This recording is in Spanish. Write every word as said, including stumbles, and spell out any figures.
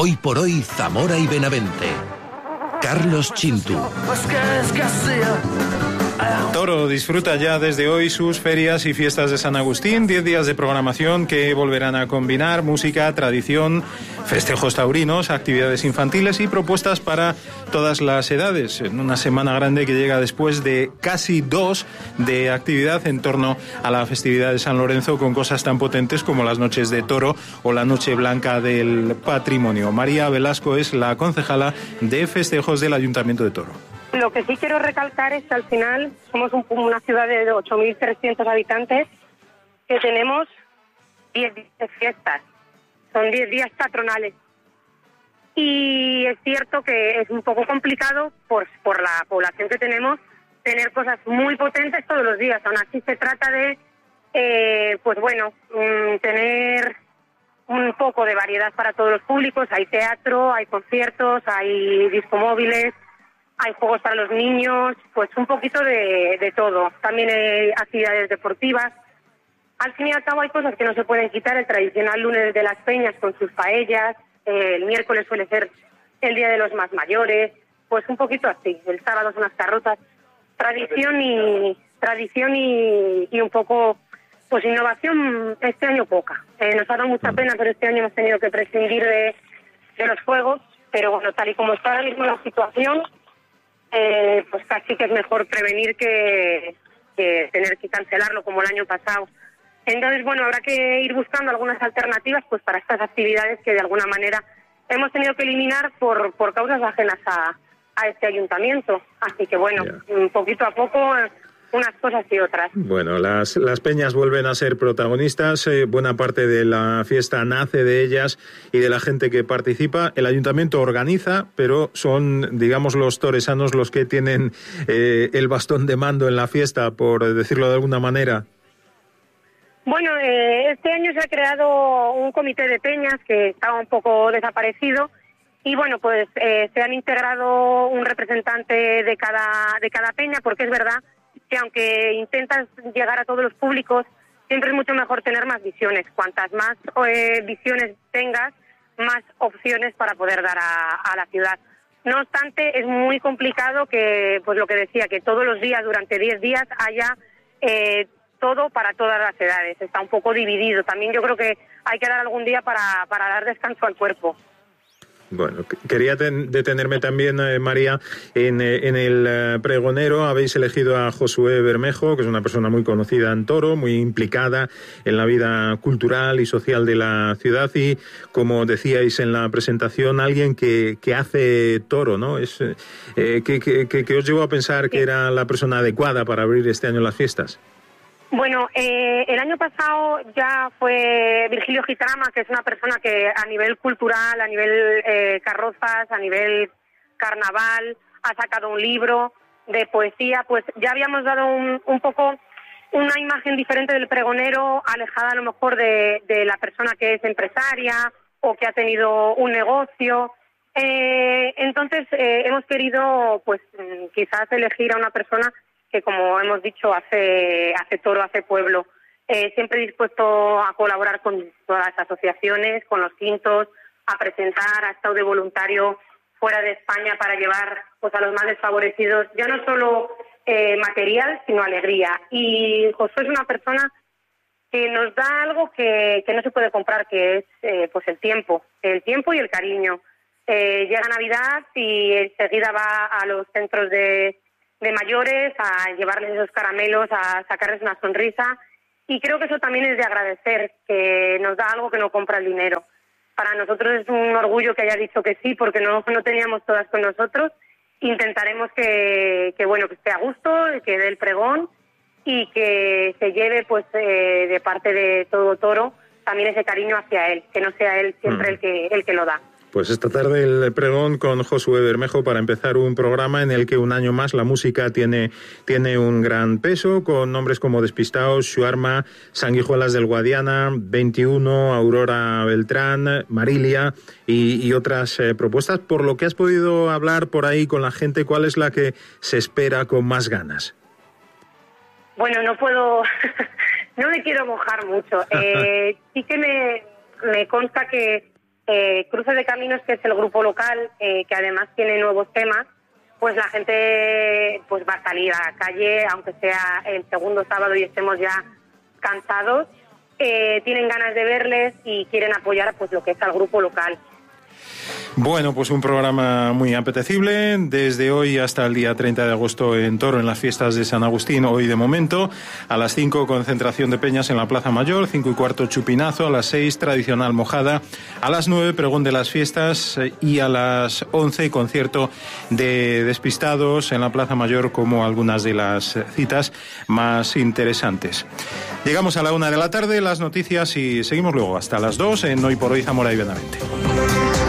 Hoy por hoy, Zamora y Benavente. Carlos Chintu. Toro disfruta ya desde hoy sus ferias y fiestas de San Agustín, diez días de programación que volverán a combinar música, tradición, festejos taurinos, actividades infantiles y propuestas para todas las edades, en una semana grande que llega después de casi dos de actividad en torno a la festividad de San Lorenzo, con cosas tan potentes como las noches de toro o la noche blanca del patrimonio. María Velasco es la concejala de festejos del Ayuntamiento de Toro. Lo que sí quiero recalcar es que al final somos un, una ciudad de ocho mil trescientos habitantes que tenemos diez días de fiestas, son diez días patronales. Y es cierto que es un poco complicado por, por la población que tenemos tener cosas muy potentes todos los días. Aún así se trata de, eh, pues bueno, mmm, tener un poco de variedad para todos los públicos. Hay teatro, hay conciertos, hay discomóviles, hay juegos para los niños, pues un poquito de, de todo. También hay actividades deportivas. Al fin y al cabo hay cosas que no se pueden quitar. El tradicional lunes de las peñas con sus paellas. Eh, el miércoles suele ser el día de los más mayores. Pues un poquito así. El sábado son las carrozas. Tradición y tradición y, y un poco, pues innovación este año poca. Eh, nos ha dado mucha pena, pero este año hemos tenido que prescindir de, de los juegos. Pero bueno, tal y como está ahora mismo la situación, Eh, pues casi que es mejor prevenir que, que tener que cancelarlo como el año pasado. Entonces, bueno, habrá que ir buscando algunas alternativas pues para estas actividades que de alguna manera hemos tenido que eliminar por, por causas ajenas a, a este ayuntamiento. Así que, bueno, yeah. poquito a poco unas cosas y otras. Bueno, las, las peñas vuelven a ser protagonistas, eh, buena parte de la fiesta nace de ellas y de la gente que participa. El ayuntamiento organiza, pero son, digamos, los toresanos los que tienen eh, el bastón de mando en la fiesta, por decirlo de alguna manera. Bueno, eh, este año se ha creado un comité de peñas que estaba un poco desaparecido y bueno, pues eh, se han integrado un representante de cada, de cada peña, porque es verdad que aunque intentas llegar a todos los públicos, siempre es mucho mejor tener más visiones. Cuantas más eh, visiones tengas, más opciones para poder dar a, a la ciudad. No obstante, es muy complicado que, pues lo que decía, que todos los días, durante diez días, haya eh, todo para todas las edades. Está un poco dividido. También yo creo que hay que dar algún día para, para dar descanso al cuerpo. Bueno, quería ten, detenerme también, eh, María, en, eh, en el eh, pregonero. Habéis elegido a Josué Bermejo, que es una persona muy conocida en Toro, muy implicada en la vida cultural y social de la ciudad y, como decíais en la presentación, alguien que, que hace toro, ¿no? Es eh, que, que, que, que os llevó a pensar que era la persona adecuada para abrir este año las fiestas. Bueno, eh, el año pasado ya fue Virgilio Gitrama, que es una persona que a nivel cultural, a nivel eh, carrozas, a nivel carnaval, ha sacado un libro de poesía. Pues ya habíamos dado un, un poco una imagen diferente del pregonero, alejada a lo mejor de, de la persona que es empresaria o que ha tenido un negocio. Eh, entonces eh, hemos querido, pues quizás elegir a una persona que, como hemos dicho, hace, hace toro, hace pueblo, eh, siempre dispuesto a colaborar con todas las asociaciones, con los quintos, a presentar, ha estado de voluntario fuera de España para llevar pues a los más desfavorecidos, ya no solo eh, material, sino alegría. Y Josué es una persona que nos da algo que, que no se puede comprar, que es eh, pues el tiempo, el tiempo y el cariño. Eh, llega Navidad y enseguida va a los centros de de mayores, a llevarles esos caramelos, a sacarles una sonrisa, y creo que eso también es de agradecer, que nos da algo que no compra el dinero. Para nosotros es un orgullo que haya dicho que sí, porque no, no teníamos todas con nosotros. Intentaremos que, que bueno, que esté a gusto, que dé el pregón y que se lleve pues eh, de parte de todo Toro también ese cariño hacia él, que no sea él siempre mm. el que el que lo da. Pues esta tarde el pregón con Josué Bermejo para empezar un programa en el que un año más la música tiene, tiene un gran peso, con nombres como Despistaos, Shuarma, Sanguijuelas del Guadiana, veintiuno, Aurora Beltrán, Marilia y, y otras eh, propuestas. Por lo que has podido hablar por ahí con la gente, ¿cuál es la que se espera con más ganas? Bueno, no puedo, no me quiero mojar mucho. Eh, sí que me, me consta que Eh, Cruce de Caminos, que es el grupo local, eh, que además tiene nuevos temas, pues la gente pues va a salir a la calle, aunque sea el segundo sábado y estemos ya cansados, eh, tienen ganas de verles y quieren apoyar pues lo que es al grupo local. Bueno, pues un programa muy apetecible, desde hoy hasta el día treinta de agosto en Toro, en las fiestas de San Agustín, hoy de momento, a las cinco concentración de peñas en la Plaza Mayor, cinco y cuarto chupinazo, a las seis tradicional mojada, a las nueve pregón de las fiestas y a las once concierto de despistados en la Plaza Mayor, como algunas de las citas más interesantes. Llegamos a la una de la tarde, las noticias, y seguimos luego hasta las dos en Hoy por Hoy Zamora y Benavente.